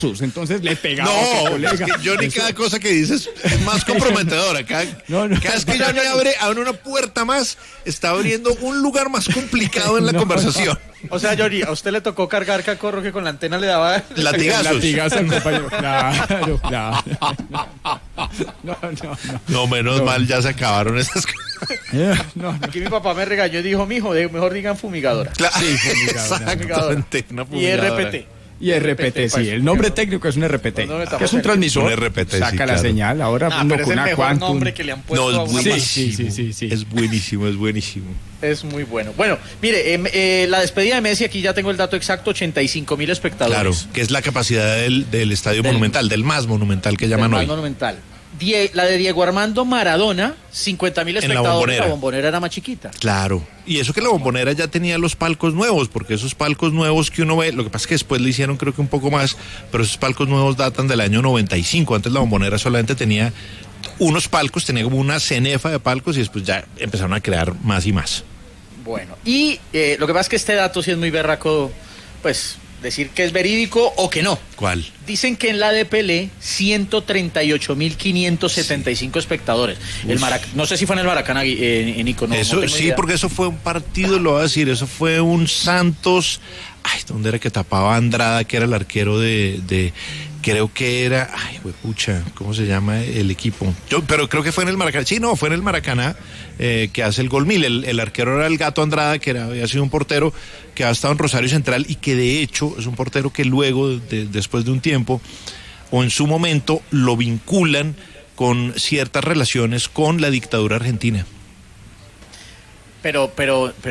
entonces le pegaba. No, es que Johnny cada cosa que dices es más comprometedora. Cada vez que Johnny abre una puerta más, está abriendo un lugar más complicado en la conversación. O sea, Johnny, ¿a usted le tocó cargar cacorro que con la antena le daba latigazos? Latigazos al compañero. Claro. No, menos mal, ya se acabaron esas cosas. Aquí mi papá me regañó y dijo, mijo, mejor digan fumigadora. Claro, sí, fumigadora. Exactamente, una Y fumigadora. RPT. Y RPT, sí, el nombre técnico es un RPT, que es un transmisor, un RPT, saca sí, la claro. señal, ahora pero es el una mejor Quantum. nombre que le han puesto No, a es una buenísimo. Sí. Es buenísimo. Es muy bueno. Bueno, mire, la despedida de Messi, aquí ya tengo el dato exacto, 85,000 espectadores. Claro, que es la capacidad del estadio monumental, del más monumental que llaman hoy. Monumental. La de Diego Armando Maradona, 50,000 espectadores. La Bombonera era más chiquita. Claro. Y eso que la Bombonera ya tenía los palcos nuevos, porque esos palcos nuevos que uno ve, lo que pasa es que después le hicieron creo que un poco más, pero esos palcos nuevos datan del año 95. Antes la Bombonera solamente tenía unos palcos, tenía como una cenefa de palcos y después ya empezaron a crear más y más. Bueno, y lo que pasa es que este dato sí es muy berraco, pues decir que es verídico o que no. ¿Cuál? Dicen que en la de Pelé 138,575 espectadores. No sé si fue en el Maracaná, Nico. Eso sí, idea. Porque eso fue un partido, lo voy a decir, eso fue un Santos. ¿Dónde era que tapaba a Andrada, que era el arquero de creo que era, pucha, ¿cómo se llama el equipo? Pero creo que fue en el Maracaná. Sí, no, fue en el Maracaná que hace el gol mil. El arquero era el Gato Andrada, que había sido un portero que había estado en Rosario Central y que de hecho es un portero que luego, después de un tiempo, o en su momento, lo vinculan con ciertas relaciones con la dictadura argentina. Pero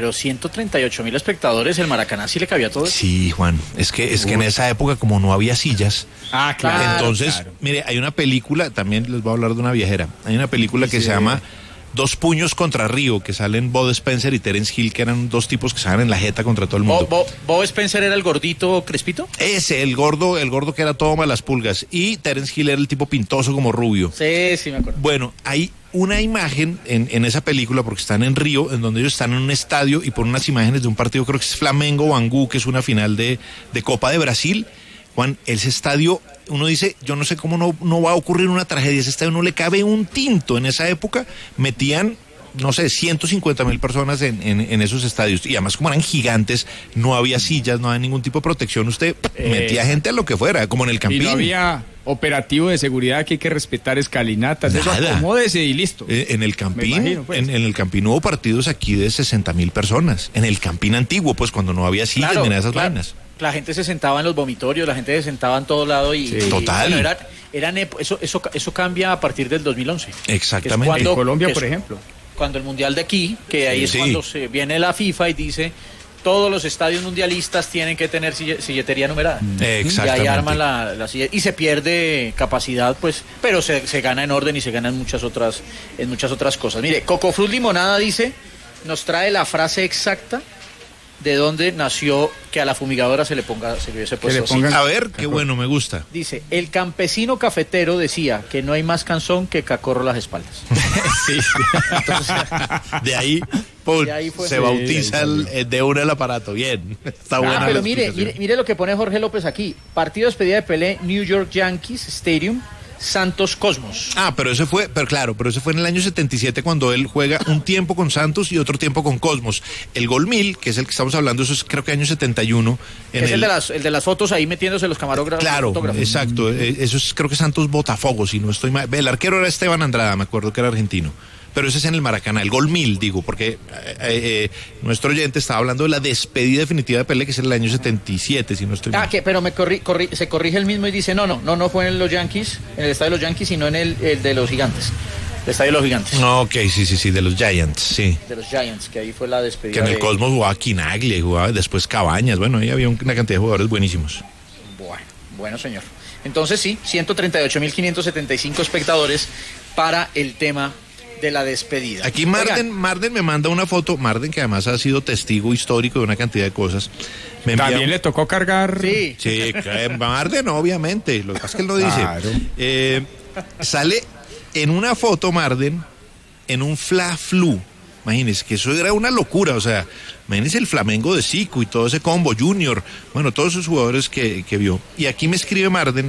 138,000 espectadores, el Maracaná sí le cabía todo eso. Sí, Juan, es que en esa época como no había sillas. Claro. Entonces, mire, hay una película, también les voy a hablar de una viajera. Hay una película que se llama Dos puños contra Río, que salen Bud Spencer y Terence Hill, que eran dos tipos que salen en la jeta contra todo el mundo. ¿Bob Spencer era el gordito crespito? Ese, el gordo que era todo malas pulgas. Y Terence Hill era el tipo pintoso como rubio. Sí, me acuerdo. Bueno, hay una imagen en esa película, porque están en Río, en donde ellos están en un estadio y ponen unas imágenes de un partido, creo que es Flamengo-Bangu, que es una final de Copa de Brasil. Juan, ese estadio, uno dice, yo no sé cómo no va a ocurrir una tragedia, ese estadio no le cabe un tinto. En esa época metían, no sé, 150,000 personas en esos estadios, y además como eran gigantes, no había sillas, no había ningún tipo de protección, usted metía gente a lo que fuera, como en el Campín. Y no había operativo de seguridad, que hay que respetar escalinatas, eso acomódese y listo. En el Campín, imagino, pues. en el Campín hubo partidos aquí de 60,000 personas, en el Campín antiguo, pues cuando no había sillas ni nada de esas vainas. La gente se sentaba en los vomitorios, la gente se sentaba en todo lado y... Sí. Total. Bueno, eso cambia a partir del 2011. Exactamente. En Colombia, por ejemplo. Cuando el Mundial de aquí, que ahí es cuando se viene la FIFA y dice... Todos los estadios mundialistas tienen que tener silletería numerada. Exactamente. Y ahí arman la silla y se pierde capacidad, pues, pero se gana en orden y se gana en muchas otras cosas. Mire, Cocofrut Limonada nos trae la frase exacta de dónde nació que a la fumigadora se hubiese puesto así. A ver, qué bueno, me gusta. Dice, el campesino cafetero decía que no hay más canzón que cacorro las espaldas. Sí. Entonces, de ahí se bautiza de una el aparato. Bien, está buena. Pero mire lo que pone Jorge López aquí. Partido de despedida de Pelé, New York Yankees Stadium, Santos Cosmos. Pero ese fue en el año 77 cuando él juega un tiempo con Santos y otro tiempo con Cosmos. El gol 1000, que es el que estamos hablando, eso es creo que año 71. Es el de las fotos ahí metiéndose los camarógrafos. Claro, exacto. Eso es creo que Santos Botafogo, si no estoy mal. El arquero era Esteban Andrada, me acuerdo que era argentino. Pero ese es en el Maracaná, el gol 1000, digo, porque nuestro oyente estaba hablando de la despedida definitiva de Pelé, que es en el año 77, si no estoy mal. Pero se corrige el mismo y dice, no fue en los Yankees, en el estadio de los Yankees, sino en el de los Gigantes. El estadio de los Gigantes. Ok, sí, de los Giants, sí. De los Giants, que ahí fue la despedida. Que en el Cosmos jugaba Quinaglia, jugaba después Cabañas, bueno, ahí había una cantidad de jugadores buenísimos. Bueno, señor. Entonces sí, 138,575 espectadores para el tema de la despedida. Aquí Marden me manda una foto, Marden que además ha sido testigo histórico de una cantidad de cosas. También le tocó cargar. Sí, Marden obviamente, lo que pasa es que él lo dice. Claro. Sale en una foto Marden en un Fla-Flu Imagínense que eso era una locura, o sea, imagínense el Flamengo de Zico y todo ese combo, Junior, bueno, todos esos jugadores que vio. Y aquí me escribe Marden